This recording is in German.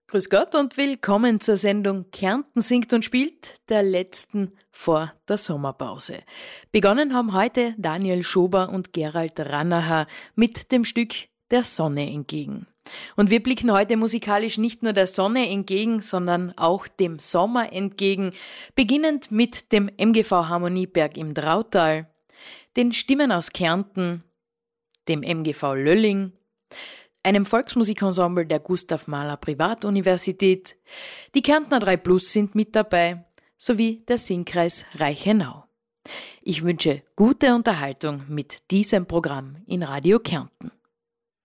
Grüß Gott und willkommen zur Sendung Kärnten singt und spielt, der letzten vor der Sommerpause. Begonnen haben heute Daniel Schober und Gerald Rannacher mit dem Stück Der Sonne entgegen. Und wir blicken heute musikalisch nicht nur der Sonne entgegen, sondern auch dem Sommer entgegen, beginnend mit dem MGV Harmonieberg im Drautal, den Stimmen aus Kärnten, dem MGV Lölling, einem Volksmusikensemble der Gustav Mahler Privatuniversität, die Kärntner 3 Plus sind mit dabei, sowie der Singkreis Reichenau. Ich wünsche gute Unterhaltung mit diesem Programm in Radio Kärnten.